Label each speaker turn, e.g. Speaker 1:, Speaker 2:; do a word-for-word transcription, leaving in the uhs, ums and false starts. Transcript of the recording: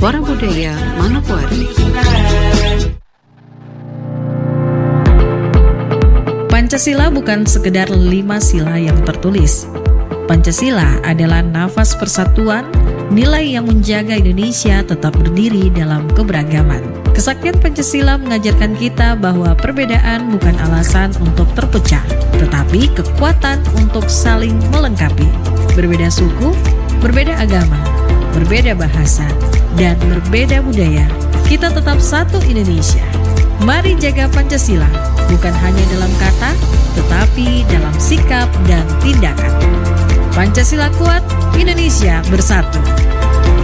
Speaker 1: Suara Budaya Manokwari.
Speaker 2: Pancasila bukan sekedar lima sila yang tertulis. Pancasila adalah nafas persatuan, nilai yang menjaga Indonesia tetap berdiri dalam keberagaman. Kesaktian Pancasila mengajarkan kita bahwa perbedaan bukan alasan untuk terpecah, tetapi kekuatan untuk saling melengkapi. Berbeda suku, berbeda agama, berbeda bahasa, dan berbeda budaya, kita tetap satu Indonesia. Mari jaga Pancasila, bukan hanya dalam kata, tetapi dalam sikap dan tindakan. Pancasila kuat, Indonesia bersatu.